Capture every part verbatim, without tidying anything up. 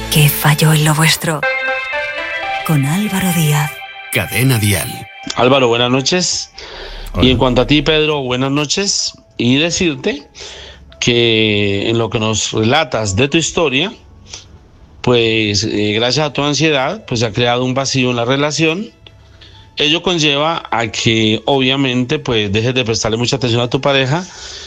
¿Qué falló en lo vuestro? Con Álvaro Díaz. Cadena Dial. Álvaro, buenas noches. Hola. Y en cuanto a ti, Pedro, buenas noches. Y decirte que en lo que nos relatas de tu historia, pues eh, gracias a tu ansiedad, pues se ha creado un vacío en la relación. Ello conlleva a que obviamente pues dejes de prestarle mucha atención a tu pareja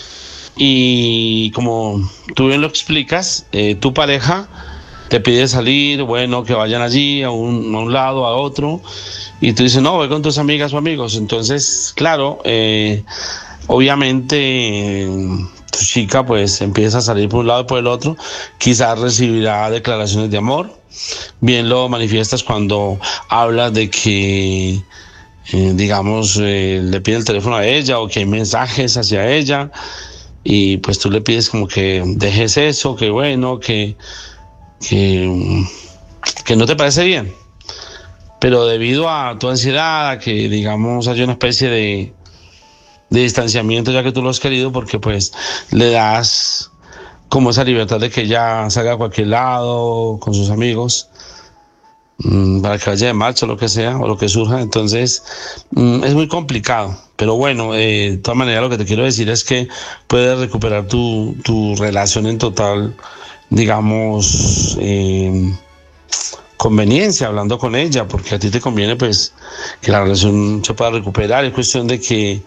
y como tú bien lo explicas, eh, tu pareja te pide salir, bueno, que vayan allí a un, a un lado, a otro, y tú dices, no, voy con tus amigas o amigos. Entonces, claro, eh, obviamente eh, tu chica pues empieza a salir por un lado y por el otro, quizás recibirá declaraciones de amor, bien lo manifiestas cuando hablas de que, eh, digamos, eh, le pide el teléfono a ella o que hay mensajes hacia ella, y pues tú le pides como que dejes eso, que bueno, que... Que, que no te parece bien, pero debido a tu ansiedad, a que digamos hay una especie de, de distanciamiento ya que tú lo has querido, porque pues le das como esa libertad de que ella salga a cualquier lado con sus amigos mmm, para que vaya de marcha o lo que sea o lo que surja. Entonces mmm, es muy complicado, pero bueno, eh, de todas maneras lo que te quiero decir es que puedes recuperar tu, tu relación en total, digamos, eh, conveniencia hablando con ella, porque a ti te conviene pues que la relación se pueda recuperar. Es cuestión de que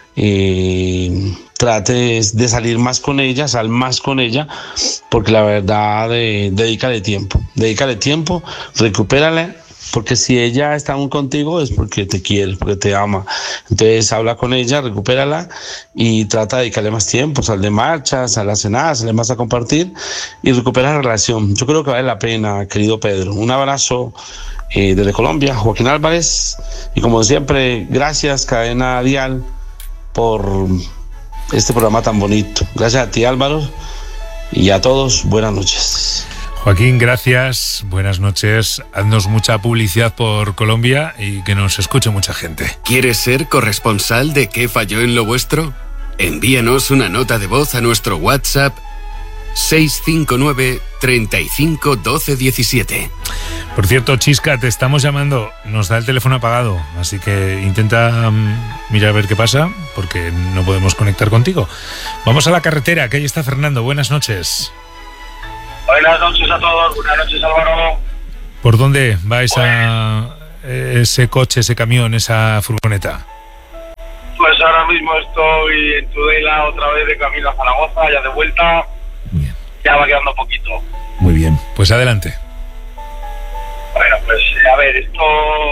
eh, trates de salir más con ella, sal más con ella, porque la verdad, eh, dedícale tiempo, dedícale tiempo, recupérala, porque si ella está aún contigo es porque te quiere, porque te ama. Entonces habla con ella, recupérala y trata de dedicarle más tiempo, sal de marcha, sal a cenar, sal más a compartir y recupera la relación. Yo creo que vale la pena, querido Pedro. Un abrazo eh, desde Colombia, Joaquín Álvarez, y como siempre, gracias Cadena Dial por este programa tan bonito. Gracias a ti, Álvaro, y a todos, buenas noches. Joaquín, gracias, buenas noches. Haznos mucha publicidad por Colombia y que nos escuche mucha gente. ¿Quieres ser corresponsal de ¿Qué falló en lo vuestro? Envíanos una nota de voz a nuestro WhatsApp seis cinco nueve, treinta y cinco, doce, diecisiete. Por cierto, Chisca, te estamos llamando, nos da el teléfono apagado, así que intenta um, mirar a ver qué pasa, porque no podemos conectar contigo. Vamos a la carretera, que ahí está Fernando, buenas noches. Buenas noches a todos, buenas noches Álvaro. ¿Por dónde va esa, ese coche, ese camión, esa furgoneta? Pues ahora mismo estoy en Tudela otra vez de camino a Zaragoza, ya de vuelta. Bien. Ya va quedando poquito. Muy bien, pues adelante. Bueno, pues a ver, esto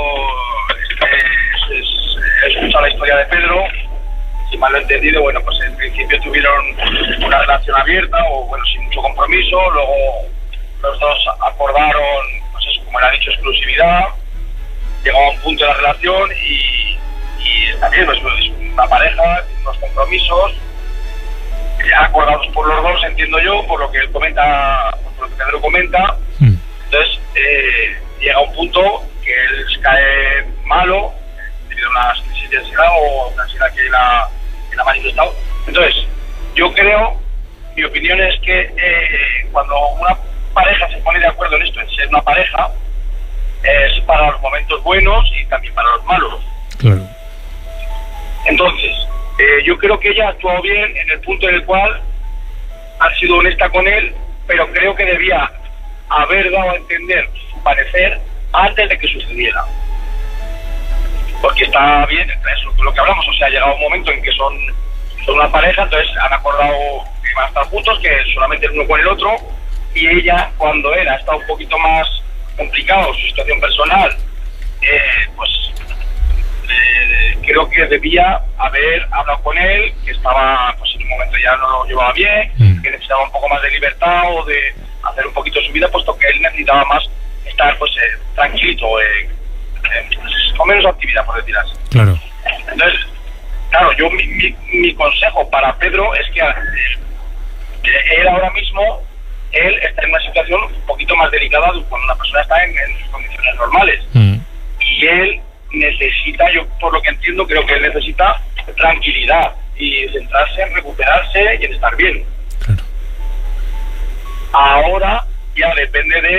es, es, he escuchado la historia de Pedro. Si mal lo he entendido, bueno, pues en principio tuvieron una relación abierta o, bueno, sin mucho compromiso. Luego los dos acordaron, pues eso, como él ha dicho, exclusividad. Llegó a un punto de la relación y, y está bien, pues, es una pareja, unos compromisos ya acordados por los dos, entiendo yo, por lo que él comenta, por lo que Pedro comenta. Mm. Entonces, eh, llega un punto que él cae malo debido a una crisis de ansiedad o una ansiedad que la la manifestado. Entonces, yo creo, mi opinión es que eh, cuando una pareja se pone de acuerdo en esto, en ser una pareja, es para los momentos buenos y también para los malos. Claro. Entonces, eh, yo creo que ella ha actuado bien en el punto en el cual ha sido honesta con él, pero creo que debía haber dado a entender su parecer antes de que sucediera. Porque está bien, eso es lo que hablamos, o sea, ha llegado un momento en que son, son una pareja, entonces han acordado que van a estar juntos, que solamente el uno con el otro, y ella, cuando él ha estado un poquito más complicado, su situación personal, eh, pues eh, creo que debía haber hablado con él, que estaba, pues en un momento ya no lo llevaba bien, mm. que necesitaba un poco más de libertad o de hacer un poquito su vida, puesto que él necesitaba más estar, pues, eh, tranquilito, eh, con menos actividad, por decir así. Claro. Entonces, claro, yo mi, mi, mi consejo para Pedro es que eh, él ahora mismo, él está en una situación un poquito más delicada cuando una persona está en, en sus condiciones normales. Mm. Y él necesita, yo por lo que entiendo, creo que él necesita tranquilidad y centrarse en recuperarse y en estar bien. Claro. Ahora ya depende de él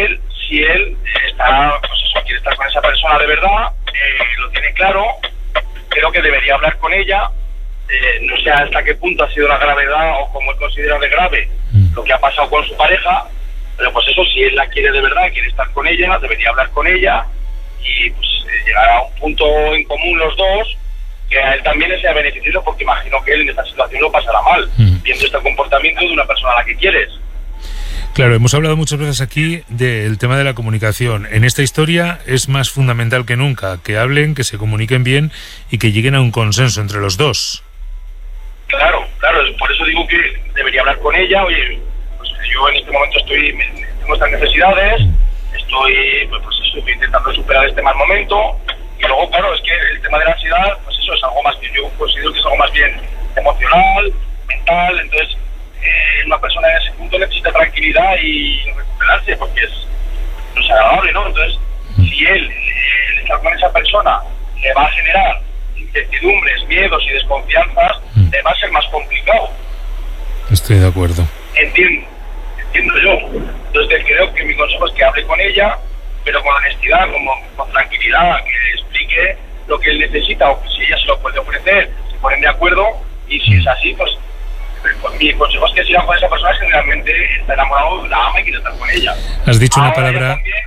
si él está, pues eso, quiere estar con esa persona de verdad, eh, lo tiene claro, creo que debería hablar con ella, eh, no sé hasta qué punto ha sido la gravedad o como él considera de grave lo que ha pasado con su pareja, pero pues eso, si él la quiere de verdad, quiere estar con ella, debería hablar con ella y pues eh, llegar a un punto en común los dos, que a él también le sea beneficioso, porque imagino que él en esta situación lo pasará mal, mm. viendo este comportamiento de una persona a la que quieres. Claro, hemos hablado muchas veces aquí del tema de la comunicación. En esta historia es más fundamental que nunca que hablen, que se comuniquen bien y que lleguen a un consenso entre los dos. Claro, claro, por eso digo que debería hablar con ella. Oye, pues yo en este momento estoy tengo estas necesidades, estoy pues, pues estoy intentando superar este mal momento, y luego, claro, es que el tema de la ansiedad, pues eso es algo más que yo considero que es algo más bien emocional, mental, entonces Eh, una persona en ese punto necesita tranquilidad y recuperarse, porque es desagradable, ¿no? Entonces, si él, el estar con esa persona, le va a generar incertidumbres, miedos y desconfianzas, mm. le va a ser más complicado. Estoy de acuerdo. Entiendo, entiendo yo. Entonces, creo que mi consejo es que hable con ella, pero con honestidad, como, con tranquilidad, que le explique lo que él necesita, o que si ella se lo puede ofrecer, se ponen de acuerdo, y si mm. es así, pues Pues mi consejo es que si la con esa persona es que realmente está enamorado, la ama y quiere estar con ella. Has dicho Ahora una palabra... También...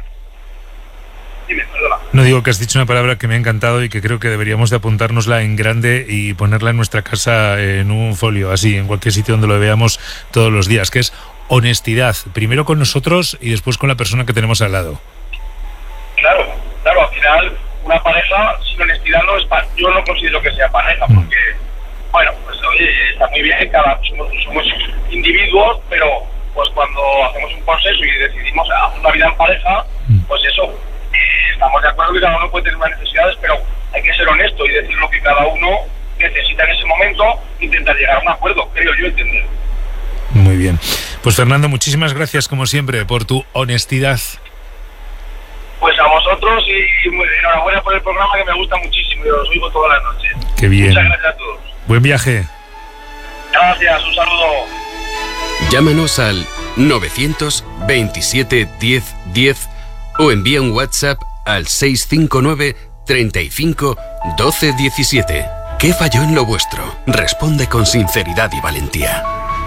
Dime, perdona. No, digo que has dicho una palabra que me ha encantado y que creo que deberíamos de apuntárnosla en grande y ponerla en nuestra casa en un folio, así, en cualquier sitio donde lo veamos todos los días, que es honestidad. Primero con nosotros y después con la persona que tenemos al lado. Claro, claro, al final una pareja sin honestidad no es... Pa- yo no considero que sea pareja, mm. porque... Bueno, pues oye, está muy bien, cada somos, somos individuos, pero pues cuando hacemos un consenso y decidimos hacer una vida en pareja, pues eso, eh, estamos de acuerdo que cada uno puede tener unas necesidades, pero hay que ser honesto y decir lo que cada uno necesita en ese momento, intentar llegar a un acuerdo, creo yo entender. Muy bien. Pues Fernando, muchísimas gracias como siempre por tu honestidad. Pues a vosotros y enhorabuena por el programa, que me gusta muchísimo, yo os oigo todas las noches. Qué bien. Muchas gracias a todos. Buen viaje. Gracias, un saludo. Llámanos al nueve veintisiete diez diez o envía un WhatsApp al seis cinco nueve treinta y cinco doce diecisiete. ¿Qué falló en lo vuestro? Responde con sinceridad y valentía.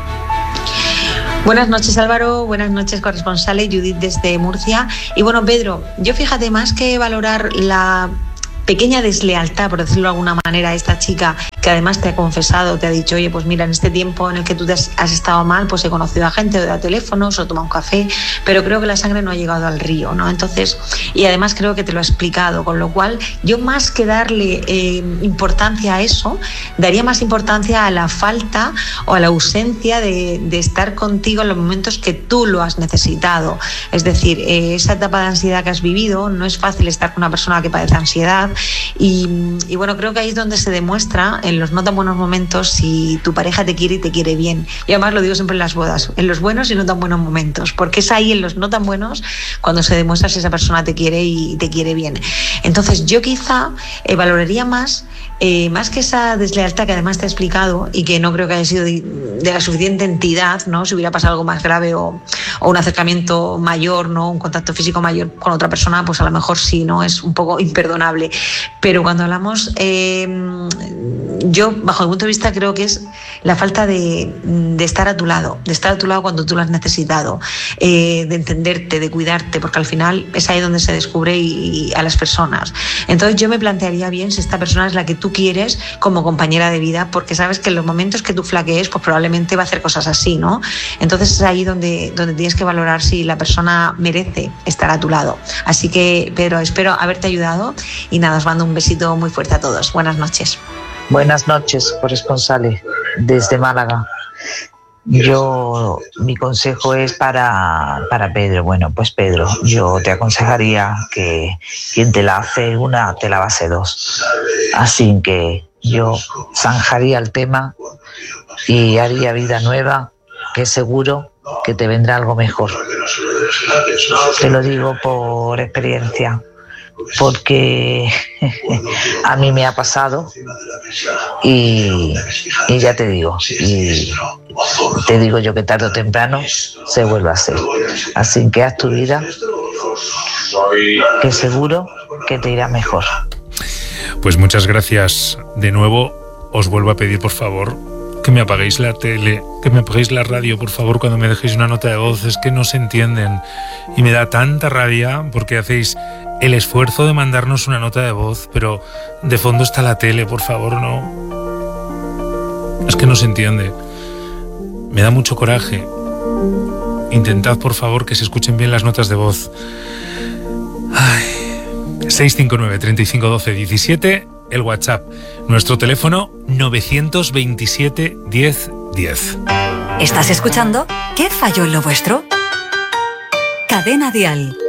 Buenas noches, Álvaro. Buenas noches, corresponsales. Judith desde Murcia. Y bueno, Pedro, yo fíjate, más que valorar la pequeña deslealtad, por decirlo de alguna manera, a esta chica que además te ha confesado, te ha dicho, oye, pues mira, en este tiempo en el que tú te has, has estado mal, pues he conocido a gente, he dado teléfonos, o he tomado un café, pero creo que la sangre no ha llegado al río, ¿no? Entonces, y además creo que te lo ha explicado, con lo cual yo, más que darle eh, importancia a eso, daría más importancia a la falta o a la ausencia de, de estar contigo en los momentos que tú lo has necesitado. Es decir, eh, esa etapa de ansiedad que has vivido, no es fácil estar con una persona que padece ansiedad, y, y bueno, creo que ahí es donde se demuestra en los no tan buenos momentos si tu pareja te quiere y te quiere bien. Y además lo digo siempre en las bodas, en los buenos y no tan buenos momentos, porque es ahí en los no tan buenos cuando se demuestra si esa persona te quiere y te quiere bien. Entonces yo quizá eh, valoraría más eh, más que esa deslealtad que además te he explicado y que no creo que haya sido de, de la suficiente entidad, ¿no? Si hubiera pasado algo más grave o, o un acercamiento mayor, ¿no? Un contacto físico mayor con otra persona, pues a lo mejor sí, ¿no? Es un poco imperdonable. Pero cuando hablamos, eh, yo bajo mi punto de vista creo que es la falta de, de estar a tu lado, de estar a tu lado cuando tú lo has necesitado, eh, de entenderte, de cuidarte, porque al final es ahí donde se descubre y, y a las personas. Entonces yo me plantearía bien si esta persona es la que tú quieres como compañera de vida, porque sabes que en los momentos que tú flaquees, pues probablemente va a hacer cosas así, ¿no? Entonces es ahí donde, donde tienes que valorar si la persona merece estar a tu lado. Así que, Pedro, espero haberte ayudado y nada, os mando un besito muy fuerte a todos. Buenas noches. Buenas noches, corresponsales desde Málaga. Yo, mi consejo es para, para Pedro. Bueno, pues Pedro, yo te aconsejaría que quien te la hace una, te la hace dos. Así que yo zanjaría el tema y haría vida nueva, que seguro que te vendrá algo mejor. Te lo digo por experiencia, porque a mí me ha pasado y, y ya te digo, y te digo yo que tarde o temprano se vuelve a hacer. Así que haz tu vida que seguro que te irá mejor. Pues muchas gracias. De nuevo, os vuelvo a pedir, por favor, que me apaguéis la tele, que me apaguéis la radio, por favor, cuando me dejéis una nota de voz. Es que no se entienden. Y me da tanta rabia porque hacéis el esfuerzo de mandarnos una nota de voz, pero de fondo está la tele, por favor, no. Es que no se entiende. Me da mucho coraje. Intentad, por favor, que se escuchen bien las notas de voz. Ay. seis cinco nueve, treinta y cinco, doce, diecisiete, el WhatsApp. Nuestro teléfono novecientos veintisiete, diez, diez. ¿Estás escuchando? ¿Qué falló en lo vuestro? Cadena Dial.